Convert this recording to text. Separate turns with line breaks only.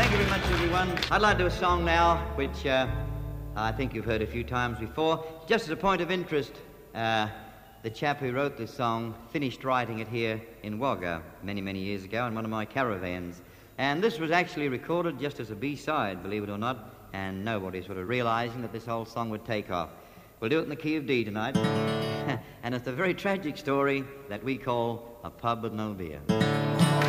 Thank you very much, everyone. I'd like to do a song now, which I think you've heard a few times before. Just as a point of interest, the chap who wrote this song finished writing it here in Wagga many, many years ago in one of my caravans. And this was actually recorded just as a B-side, believe it or not, and nobody sort of realizing that this whole song would take off. We'll do it in the key of D tonight. And it's a very tragic story that we call A Pub With No Beer.